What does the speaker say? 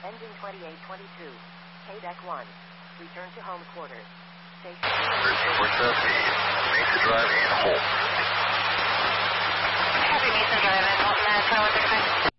Ending 2822. K-Deck 1. Return to home quarters. Station. 1347, Mesa Drive and Holt. Copy, Mesa Drive and Holt, Tower 35.